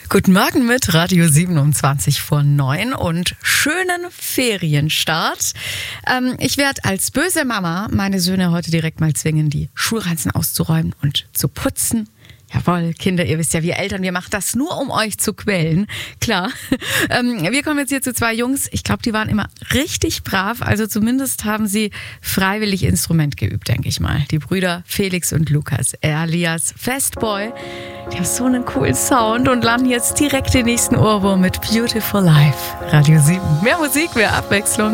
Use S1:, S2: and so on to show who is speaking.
S1: Guten Morgen mit Radio 27 vor 9 und schönen Ferienstart. Ich werde als böse Mama meine Söhne heute direkt mal zwingen, die Schulranzen auszuräumen und zu putzen. Jawohl, Kinder, ihr wisst ja, wir Eltern, wir machen das nur, um euch zu quälen. Klar. Wir kommen jetzt hier zu zwei Jungs. Ich glaube, die waren immer richtig brav. Also zumindest haben sie freiwillig Instrument geübt, denke ich mal. Die Brüder Felix und Lukas, alias Fastboy. Die haben so einen coolen Sound und landen jetzt direkt den nächsten Ohrwurm mit Beautiful Life. Radio 7. Mehr Musik, mehr Abwechslung.